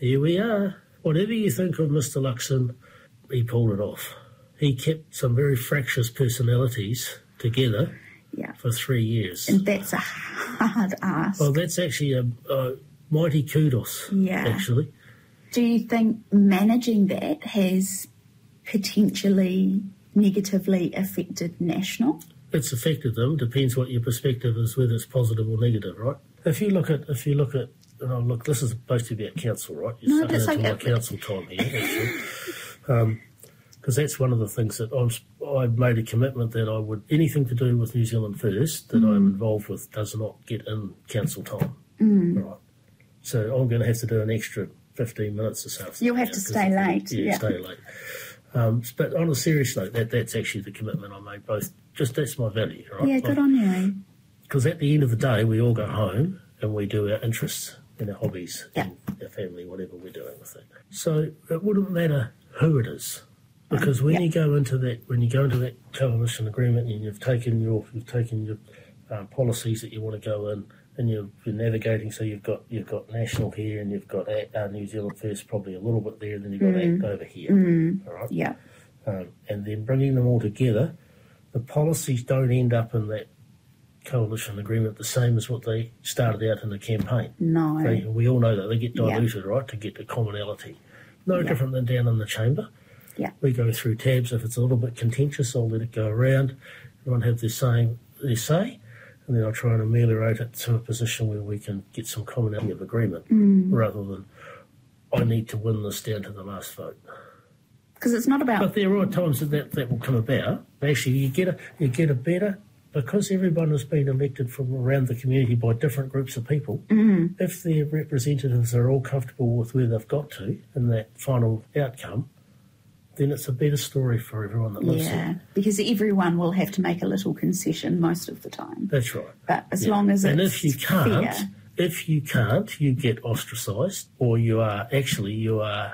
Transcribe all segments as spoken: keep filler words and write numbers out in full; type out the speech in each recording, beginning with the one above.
here we are. Whatever you think of Mister Luxon, he pulled it off. He kept some very fractious personalities together yeah. for three years. And that's a hard ask. Well, that's actually a, a mighty kudos, yeah. actually. Do you think managing that has potentially negatively affected National? It's affected them. Depends what your perspective is, whether it's positive or negative, right? If you look at, if you look at, and oh, look, this is supposed to be about council, right? You're no, that's into like my council time here, actually. Um, because that's one of the things that I'm, I made a commitment that I would, anything to do with New Zealand First that mm. I'm involved with does not get in council time. Mm. Right. So I'm going to have to do an extra fifteen minutes this afternoon. You'll have to stay late. Yeah, yeah, stay late. Um, but on a serious note, that, that's actually the commitment I made, both, just that's my value, right? Yeah, good on you. Because at the end of the day, we all go home and we do our interests and our hobbies yeah. and our family, whatever we're doing with it. So it wouldn't matter who it is. Because when yep. you go into that, when you go into that coalition agreement, and you've taken your, you've taken your um, policies that you want to go in, and you're, you're navigating. So you've got you've got National here, and you've got uh, New Zealand First, probably a little bit there, and then you've got mm. ACT over here. Mm. All right. Yeah. Um, and then bringing them all together, the policies don't end up in that coalition agreement the same as what they started out in the campaign. No. They, we all know that they get diluted, yeah. right, to get the commonality. No yeah. different than down in the chamber. Yeah. We go through tabs. If it's a little bit contentious, I'll let it go around. Everyone have their, same, their say, and then I'll try and ameliorate it to a position where we can get some commonality of agreement mm. rather than I need to win this down to the last vote. Because it's not about... But there are times that, that that will come about. Actually, you get a you get a better... Because everyone has been elected from around the community by different groups of people, mm. if their representatives are all comfortable with where they've got to in that final outcome, then it's a better story for everyone that lives yeah, there. Yeah, because everyone will have to make a little concession most of the time. That's right. But as yeah. long as it's And if you can't, fair, if you can't, you get ostracised, or you are actually, you are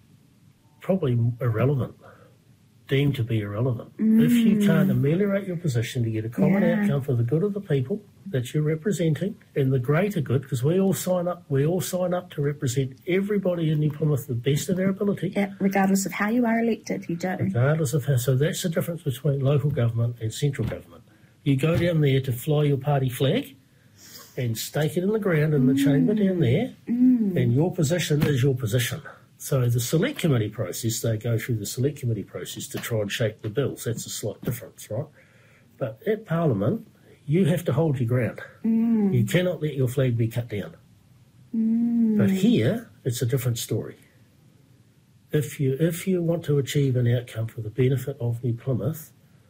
probably irrelevant, deemed to be irrelevant. Mm. If you can't ameliorate your position to get a common yeah. outcome for the good of the people that you're representing and the greater good, because we all sign up, we all sign up to represent everybody in New Plymouth the best of our ability. Yeah, regardless of how you are elected, you do. Regardless of how, so that's the difference between local government and central government. You go down there to fly your party flag and stake it in the ground in the mm. chamber down there, mm. and your position is your position. So the select committee process, they go through the select committee process to try and shape the bills. That's a slight difference, right? But at Parliament, you have to hold your ground. Mm. You cannot let your flag be cut down. Mm. But here, it's a different story. If you if you want to achieve an outcome for the benefit of New Plymouth,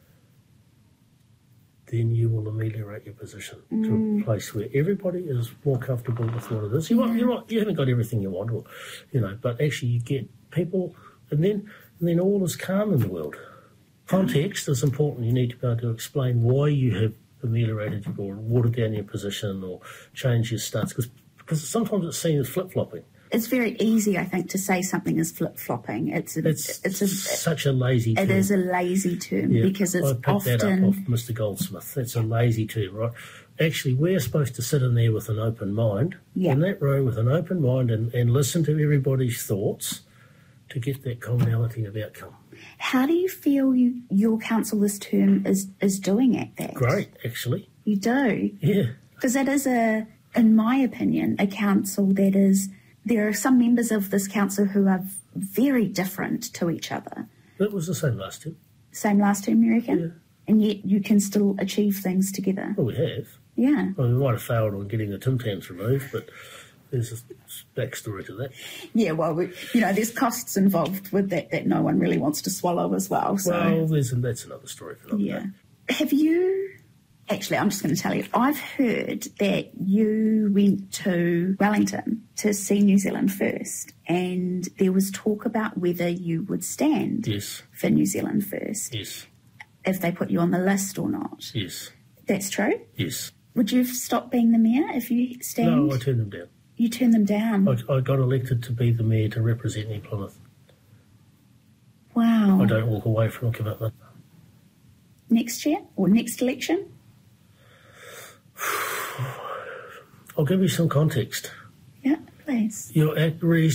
then you will ameliorate your position mm. to a place where everybody is more comfortable with what it is. You, yeah. want, you're not, you haven't got everything you want, or, you know, but actually you get people, and then and then all is calm in the world. Context is important. You need to be able to explain why you have ameliorated or watered down your position or changed your stance, because because sometimes it's seen as flip-flopping. It's very easy, I think, to say something is flip-flopping. It's a, it's, it's a, such a lazy term. It is a lazy term yeah, because it's I picked often... that up off Mister Goldsmith. That's a lazy term, right? Actually, we're supposed to sit in there with an open mind, yeah. in that room with an open mind and, and listen to everybody's thoughts to get that commonality of outcome. How do you feel you, your council this term is, is doing at that? Great, actually. You do? Yeah. Because that is, a, in my opinion, a council that is... There are some members of this council who are very different to each other. It was the same last term. Same last term, you reckon? Yeah. And yet you can still achieve things together. Well, we have. Yeah. Well, we might have failed on getting the Tim Tams removed, but there's a backstory to that. Yeah, well, we, you know, there's costs involved with that that no one really wants to swallow as well. So. Well, there's, that's another story for another yeah. day. Have you... Actually, I'm just going to tell you, I've heard that you went to Wellington to see New Zealand First, and there was talk about whether you would stand yes. for New Zealand First. Yes. If they put you on the list or not. Yes. That's true? Yes. Would you stop being the mayor if you stand? No, I turned them down. You turned them down? I, I got elected to be the mayor to represent New Plymouth. Wow. I don't walk away from a commitment. Next year or next election? I'll give you some context. Yeah, please. Your act